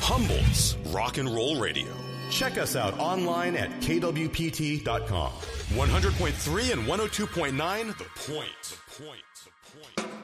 Humboldt's Rock and Roll Radio. Check us out online at kwpt.com. 100.3 and 102.9, The Point.